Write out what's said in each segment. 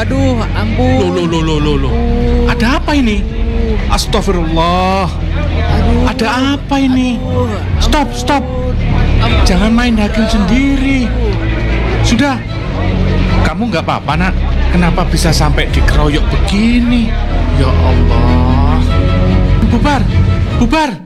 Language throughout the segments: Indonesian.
Aduh, ampun. Loh. Ada apa ini? Astagfirullah. Aduh. Ada apa ini? Aduh, Stop. Jangan main hakim sendiri. Sudah. Kamu nggak apa-apa, Nak? Kenapa bisa sampai dikeroyok begini? Ya Allah. Bubar.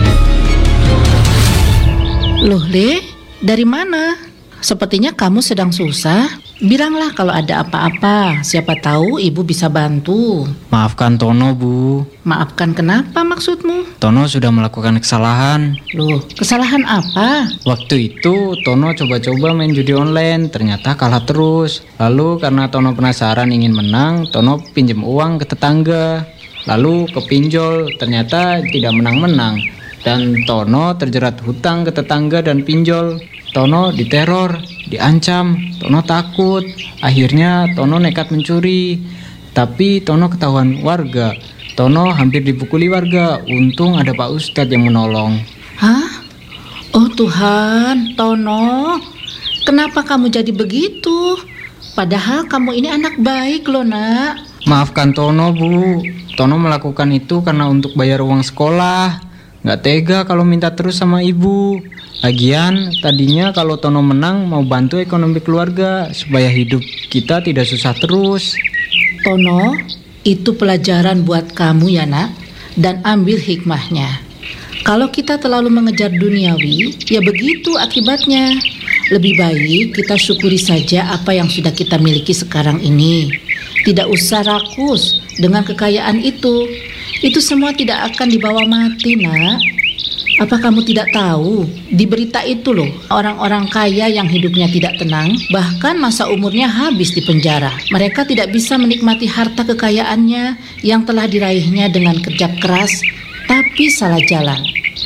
Loh, Le, dari mana? Sepertinya kamu sedang susah. Bilanglah kalau ada apa-apa. Siapa tahu ibu bisa bantu. Maafkan Tono, Bu. Maafkan kenapa maksudmu? Tono sudah melakukan kesalahan. Loh, kesalahan apa? Waktu itu Tono coba-coba main judi online, ternyata kalah terus. Lalu karena Tono penasaran ingin menang, Tono pinjam uang ke tetangga. Lalu kepinjol, ternyata tidak menang-menang. Dan Tono terjerat hutang ke tetangga dan pinjol. Tono diteror, diancam, Tono takut. Akhirnya Tono nekat mencuri. Tapi Tono ketahuan warga. Tono hampir dipukuli warga. Untung ada Pak Ustadz yang menolong. Hah? Oh Tuhan, Tono, kenapa kamu jadi begitu? Padahal kamu ini anak baik loh, Nak. Maafkan Tono, Bu. Tono melakukan itu karena untuk bayar uang sekolah. Nggak tega kalau minta terus sama ibu. Lagian tadinya kalau Tono menang mau bantu ekonomi keluarga supaya hidup kita tidak susah terus. Tono, itu pelajaran buat kamu ya, Nak. Dan ambil hikmahnya. Kalau kita terlalu mengejar duniawi, ya begitu akibatnya. Lebih baik kita syukuri saja apa yang sudah kita miliki sekarang ini. Tidak usah rakus dengan kekayaan itu. Itu semua tidak akan dibawa mati, Nak. Apa kamu tidak tahu, di berita itu loh, orang-orang kaya yang hidupnya tidak tenang, bahkan masa umurnya habis di penjara. Mereka tidak bisa menikmati harta kekayaannya yang telah diraihnya dengan kerja keras, tapi salah jalan.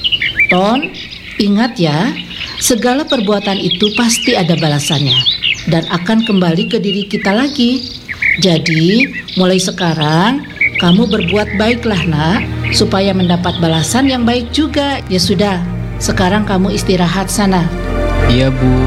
Ton, ingat ya, segala perbuatan itu pasti ada balasannya, dan akan kembali ke diri kita lagi. Jadi, mulai sekarang, kamu berbuat baiklah, Nak, supaya mendapat balasan yang baik juga. Ya sudah, sekarang kamu istirahat sana. Iya, Bu.